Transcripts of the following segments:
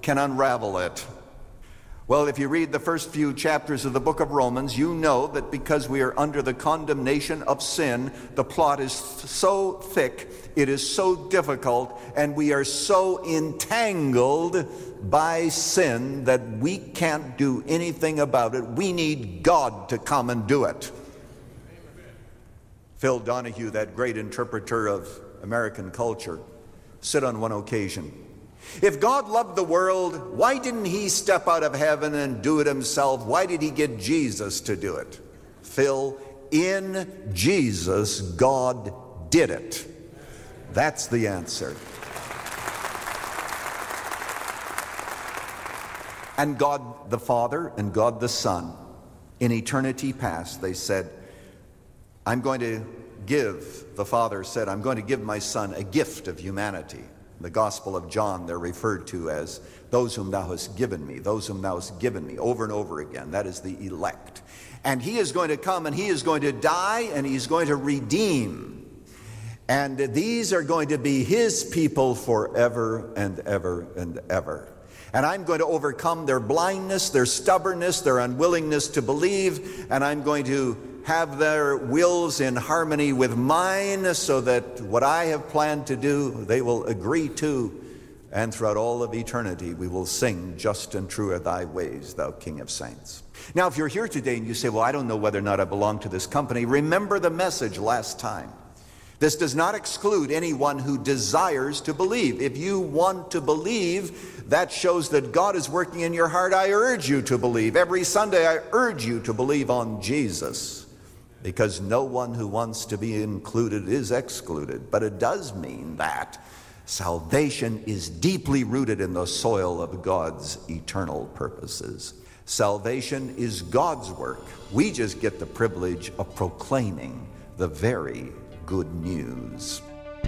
can unravel it. Well, if you read the first few chapters of the book of Romans, you know that because we are under the condemnation of sin, the plot is so thick, it is so difficult, and we are so entangled by sin that we can't do anything about it. We need God to come and do it. Phil Donahue, that great interpreter of American culture, said on one occasion, if God loved the world, why didn't he step out of heaven and do it himself? Why did he get Jesus to do it? Phil, in Jesus, God did it. That's the answer. And God the Father and God the Son, in eternity past, they said, the Father said, I'm going to give my Son a gift of humanity. In the Gospel of John, they're referred to as those whom thou hast given me, those whom thou hast given me, over and over again. That is the elect. And he is going to come and he is going to die and he's going to redeem. And these are going to be his people forever and ever and ever. And I'm going to overcome their blindness, their stubbornness, their unwillingness to believe, and I'm going to have their wills in harmony with mine so that what I have planned to do, they will agree to, and throughout all of eternity we will sing, just and true are thy ways, thou King of saints. Now, if you're here today and you say, well, I don't know whether or not I belong to this company, remember the message last time. This does not exclude anyone who desires to believe. If you want to believe, that shows that God is working in your heart. I urge you to believe. Every Sunday I urge you to believe on Jesus, because no one who wants to be included is excluded. But it does mean that salvation is deeply rooted in the soil of God's eternal purposes. Salvation is God's work. We just get the privilege of proclaiming the very good news.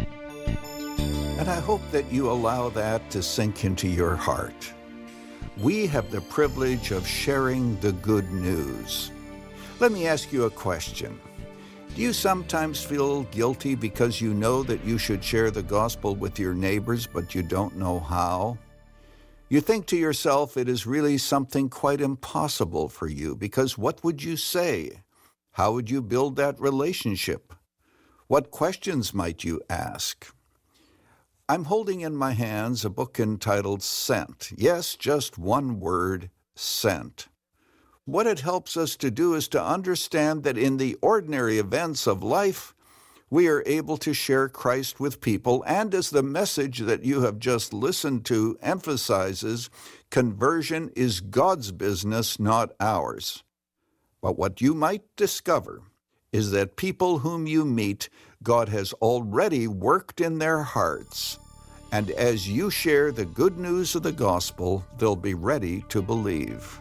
And I hope that you allow that to sink into your heart. We have the privilege of sharing the good news. Let me ask you a question. Do you sometimes feel guilty because you know that you should share the gospel with your neighbors, but you don't know how? You think to yourself it is really something quite impossible for you, because what would you say? How would you build that relationship? What questions might you ask? I'm holding in my hands a book entitled Sent. Yes, just one word, sent. What it helps us to do is to understand that in the ordinary events of life, we are able to share Christ with people, and as the message that you have just listened to emphasizes, conversion is God's business, not ours. But what you might discover is that people whom you meet, God has already worked in their hearts, and as you share the good news of the gospel, they'll be ready to believe.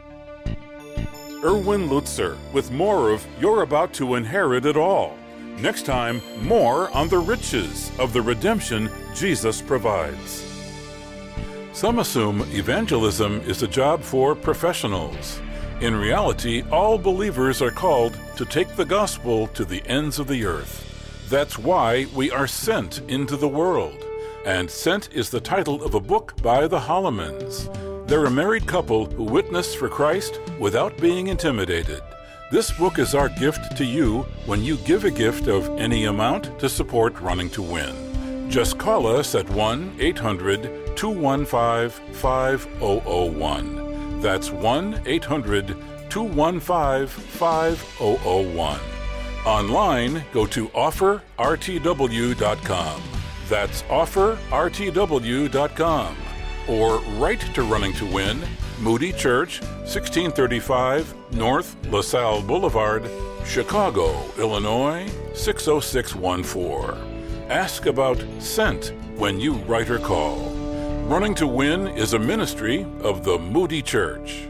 Erwin Lutzer with more of You're About to Inherit It All. Next time, more on the riches of the redemption Jesus provides. Some assume evangelism is a job for professionals. In reality, all believers are called to take the gospel to the ends of the earth. That's why we are sent into the world. And Sent is the title of a book by the Hollemans. They're a married couple who witness for Christ without being intimidated. This book is our gift to you when you give a gift of any amount to support Running to Win. Just call us at 1-800-215-5001. That's 1-800-215-5001. Online, go to offerrtw.com. That's offerrtw.com. Or write to Running to Win, Moody Church, 1635 North LaSalle Boulevard, Chicago, Illinois, 60614. Ask about Sent when you write or call. Running to Win is a ministry of the Moody Church.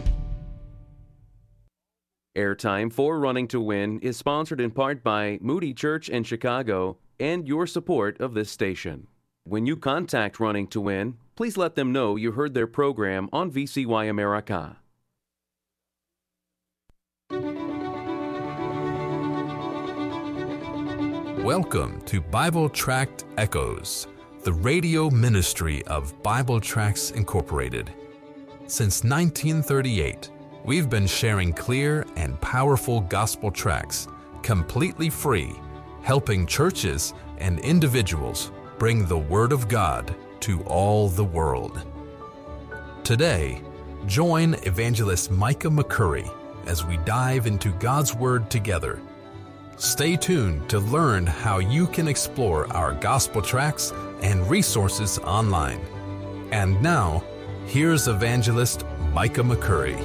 Airtime for Running to Win is sponsored in part by Moody Church in Chicago and your support of this station. When you contact Running to Win, please let them know you heard their program on VCY America. Welcome to Bible Tract Echoes. the radio ministry of Bible Tracts Incorporated. Since 1938, we've been sharing clear and powerful gospel tracts, completely free, helping churches and individuals bring the Word of God to all the world. Today, join Evangelist Micah McCurry as we dive into God's Word together. Stay tuned to learn how you can explore our gospel tracts and resources online. And now, here's Evangelist Micah McCurry.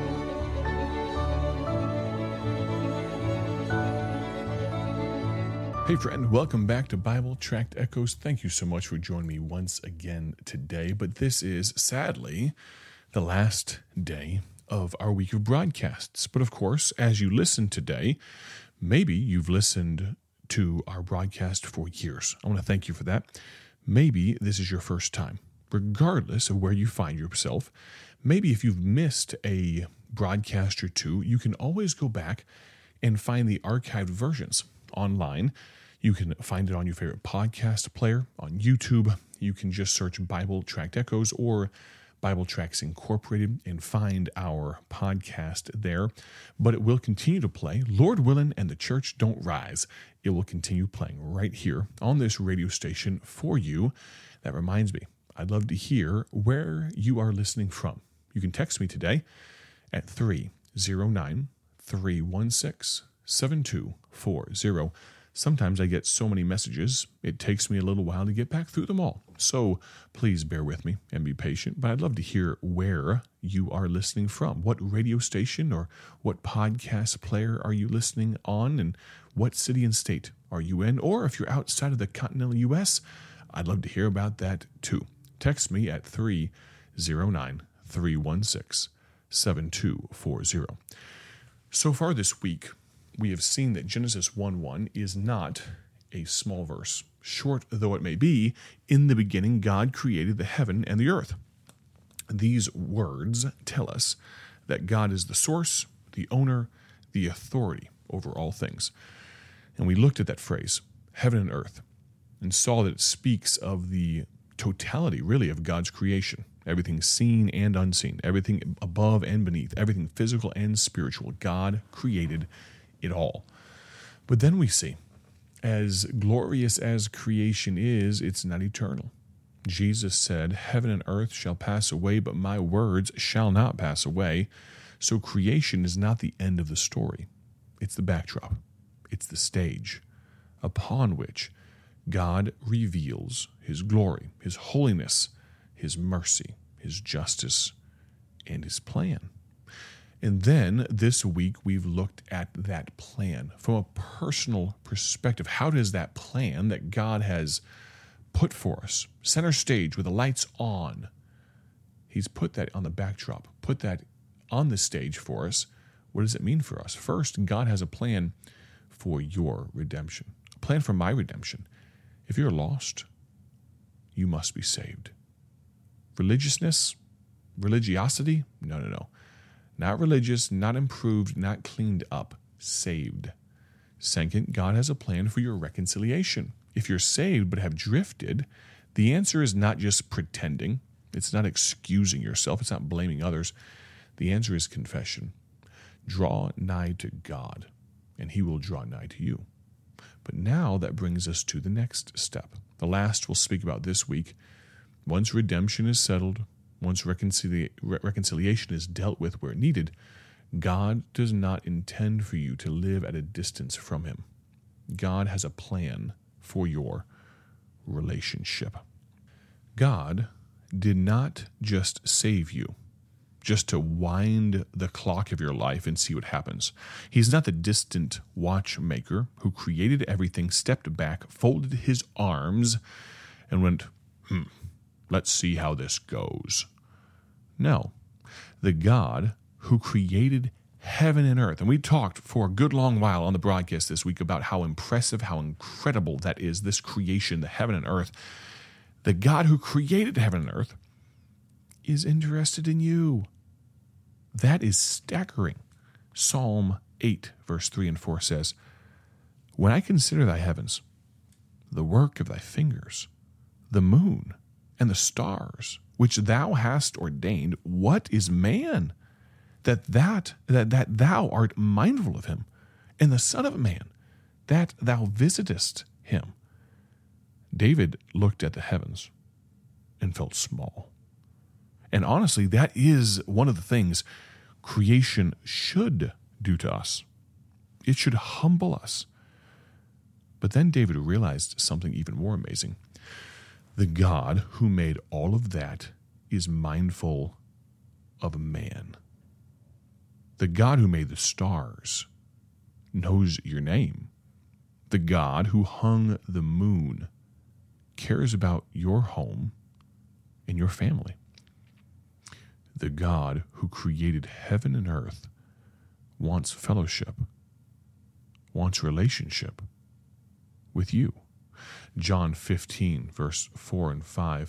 Hey friend, welcome back to Bible Tract Echoes. Thank you so much for joining me once again today. But this is, sadly, the last day of our week of broadcasts. But of course, as you listen today, maybe you've listened to our broadcast for years. I want to thank you for that. Maybe this is your first time. Regardless of where you find yourself, maybe if you've missed a broadcast or two, you can always go back and find the archived versions online. You can find it on your favorite podcast player, on YouTube. You can just search Bible Tract Echoes or Bible Tracts Incorporated and find our podcast there. But it will continue to play, Lord willing, and the church don't rise. It will continue playing right here on this radio station for you. That reminds me, I'd love to hear where you are listening from. You can text me today at 309-316-7240. Sometimes I get so many messages, it takes me a little while to get back through them all. So please bear with me and be patient, but I'd love to hear where you are listening from. What radio station or what podcast player are you listening on, and what city and state are you in? Or if you're outside of the continental U.S., I'd love to hear about that too. Text me at 309-316-7240. So far this week, we have seen that Genesis 1:1 is not a small verse. Short though it may be, in the beginning God created the heaven and the earth. These words tell us that God is the source, the owner, the authority over all things. And we looked at that phrase, heaven and earth, and saw that it speaks of the totality, really, of God's creation. Everything seen and unseen, everything above and beneath, everything physical and spiritual. God created it all. But then we see, as glorious as creation is, it's not eternal. Jesus said, heaven and earth shall pass away, but my words shall not pass away. So creation is not the end of the story. It's the backdrop. It's the stage upon which God reveals His glory, His holiness, His mercy, His justice, and His plan. And then this week, we've looked at that plan from a personal perspective. How does that plan that God has put for us, center stage with the lights on, He's put that on the backdrop, put that on the stage for us. What does it mean for us? First, God has a plan for your redemption, a plan for my redemption. If you're lost, you must be saved. Religiousness, religiosity, no. Not religious, not improved, not cleaned up, saved. Second, God has a plan for your reconciliation. If you're saved but have drifted, the answer is not just pretending. It's not excusing yourself. It's not blaming others. The answer is confession. Draw nigh to God, and He will draw nigh to you. But now that brings us to the next step. The last we'll speak about this week. Once redemption is settled, once reconciliation is dealt with where needed, God does not intend for you to live at a distance from Him. God has a plan for your relationship. God did not just save you just to wind the clock of your life and see what happens. He's not the distant watchmaker who created everything, stepped back, folded His arms, and went, let's see how this goes. No, the God who created heaven and earth, and we talked for a good long while on the broadcast this week about how impressive, how incredible that is, this creation, the heaven and earth. The God who created heaven and earth is interested in you. That is staggering. Psalm 8, verse 3 and 4 says, When I consider thy heavens, the work of thy fingers, the moon and the stars, which thou hast ordained. What is man that thou art mindful of him, and the Son of Man that thou visitest him? David looked at the heavens and felt small. And honestly, that is one of the things creation should do to us. It should humble us. But then David realized something even more amazing. The God who made all of that is mindful of man. The God who made the stars knows your name. The God who hung the moon cares about your home and your family. The God who created heaven and earth wants fellowship, wants relationship with you. John 15, verse 4 and 5,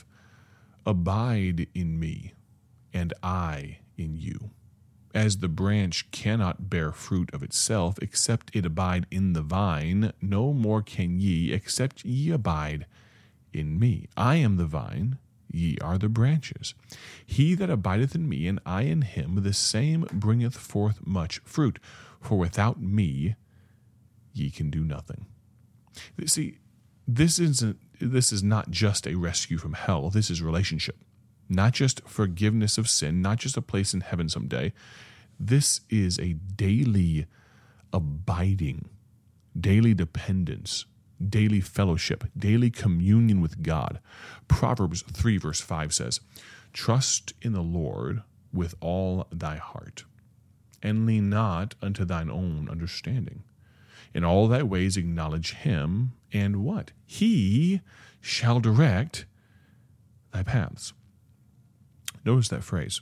abide in me, and I in you. As the branch cannot bear fruit of itself, except it abide in the vine, no more can ye, except ye abide in me. I am the vine, ye are the branches. He that abideth in me, and I in him, the same bringeth forth much fruit. For without me ye can do nothing. See, this is not just a rescue from hell. This is relationship. Not just forgiveness of sin, not just a place in heaven someday. This is a daily abiding, daily dependence, daily fellowship, daily communion with God. Proverbs 3 verse 5 says, trust in the Lord with all thy heart, and lean not unto thine own understanding. In all thy ways acknowledge him, and what? He shall direct thy paths. Notice that phrase.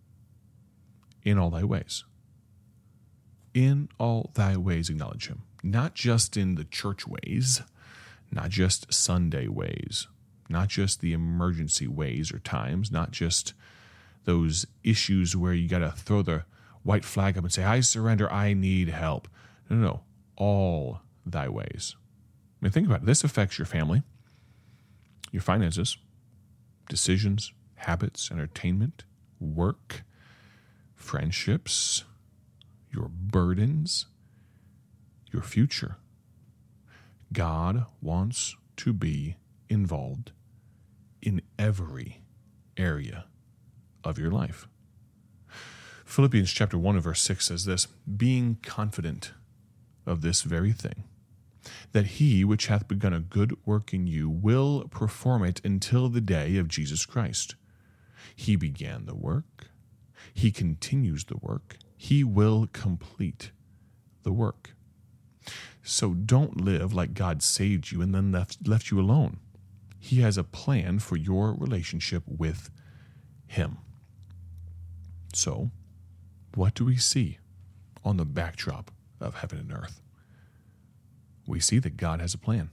In all thy ways. In all thy ways acknowledge him. Not just in the church ways, not just Sunday ways, not just the emergency ways or times, not just those issues where you got to throw the white flag up and say, I surrender, I need help. No. All thy ways. I mean, think about it. This affects your family, your finances, decisions, habits, entertainment, work, friendships, your burdens, your future. God wants to be involved in every area of your life. Philippians chapter 1 and verse 6 says this, being confident of this very thing, that he which hath begun a good work in you will perform it until the day of Jesus Christ. He began the work. He continues the work. He will complete the work. So don't live like God saved you and then left you alone. He has a plan for your relationship with him. So, what do we see on the backdrop of heaven and earth? We see that God has a plan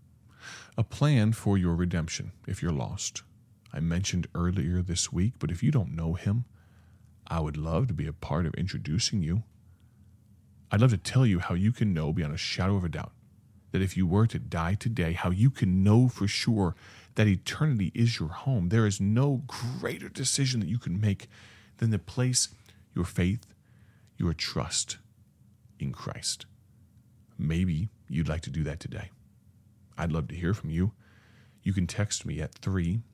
for your redemption if you're lost. I mentioned earlier this week, but if you don't know him, I would love to be a part of introducing you. I'd love to tell you how you can know beyond a shadow of a doubt that if you were to die today, how you can know for sure that eternity is your home. There is no greater decision that you can make than to place your faith, your trust in Christ. Maybe you'd like to do that today. I'd love to hear from you. You can text me at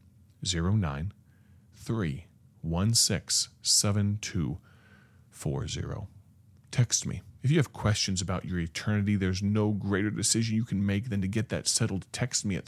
309-316-7240. Text me. If you have questions about your eternity, there's no greater decision you can make than to get that settled. Text me at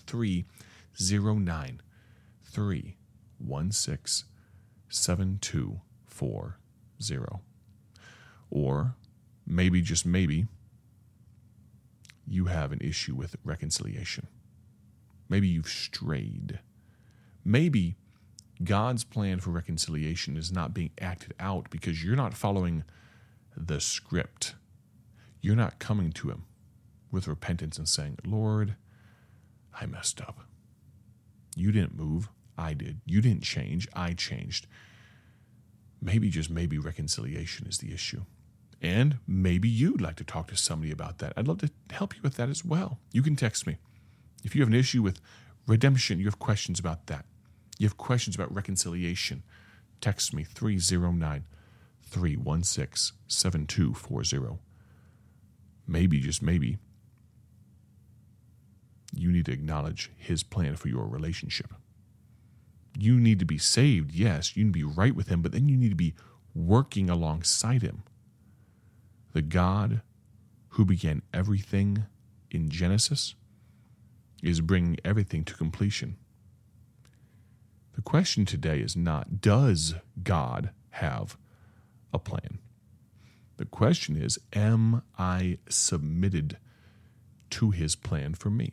309-316-7240. Or maybe, just maybe, you have an issue with reconciliation. Maybe you've strayed. Maybe God's plan for reconciliation is not being acted out because you're not following the script. You're not coming to him with repentance and saying, Lord, I messed up. You didn't move. I did. You didn't change. I changed. Maybe, just maybe, reconciliation is the issue. And maybe you'd like to talk to somebody about that. I'd love to help you with that as well. You can text me. If you have an issue with Redemption, you have questions about that. You have questions about reconciliation. Text me 309-316-7240. Maybe, just maybe, you need to acknowledge his plan for your relationship. You need to be saved, yes. You need to be right with him, but then you need to be working alongside him. The God who began everything in Genesis is bringing everything to completion. The question today is not, does God have a plan? The question is, am I submitted to his plan for me?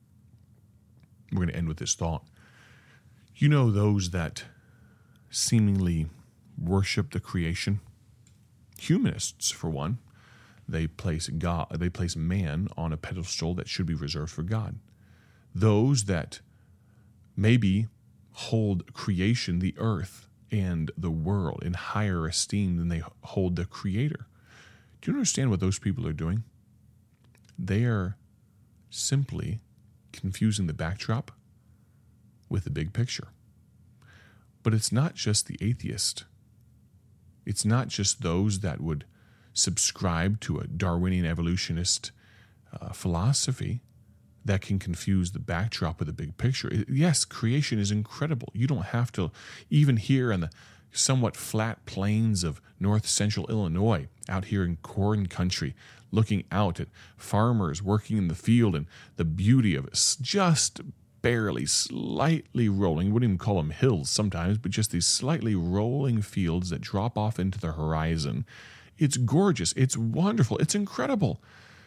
We're going to end with this thought. You know those that seemingly worship the creation? Humanists, for one. They place man on a pedestal that should be reserved for God. Those that maybe hold creation, the earth, and the world in higher esteem than they hold the Creator. Do you understand what those people are doing? They are simply confusing the backdrop with the big picture. But it's not just the atheist. It's not just those that would subscribe to a Darwinian evolutionist philosophy that can confuse the backdrop with the big picture. Yes, creation is incredible. You don't have to, even here in the somewhat flat plains of north central Illinois, out here in corn country, looking out at farmers working in the field and the beauty of it, just barely, slightly rolling, wouldn't even call them hills sometimes, but just these slightly rolling fields that drop off into the horizon. It's gorgeous. It's wonderful. It's incredible.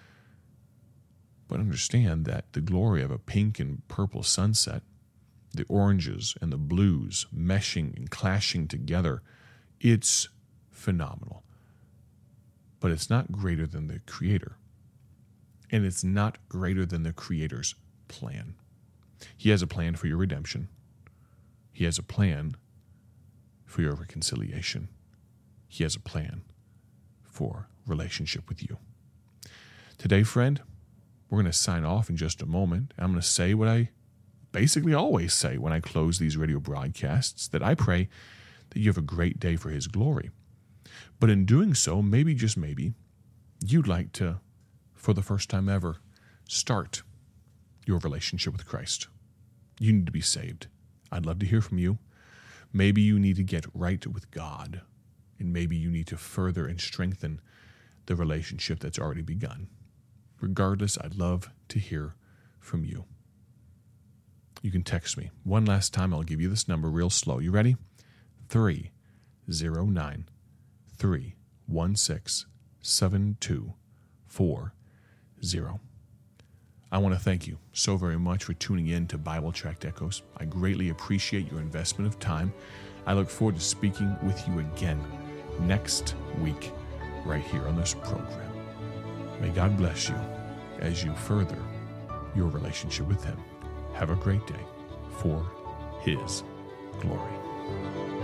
But understand that the glory of a pink and purple sunset, the oranges and the blues meshing and clashing together, it's phenomenal. But it's not greater than the Creator. And it's not greater than the Creator's plan. He has a plan for your redemption. He has a plan for your reconciliation. He has a plan for relationship with you. Today, friend, we're going to sign off in just a moment. I'm going to say what I basically always say when I close these radio broadcasts, that I pray that you have a great day for His glory. But in doing so, maybe, just maybe, you'd like to, for the first time ever, start your relationship with Christ. You need to be saved. I'd love to hear from you. Maybe you need to get right with God, and maybe you need to further and strengthen the relationship that's already begun. Regardless, I'd love to hear from you. You can text me. One last time, I'll give you this number real slow. You ready? 309-316-7240. I want to thank you so very much for tuning in to Bible Tract Echoes. I greatly appreciate your investment of time. I look forward to speaking with you again next week right here on this program. May God bless you as you further your relationship with Him. Have a great day for His glory.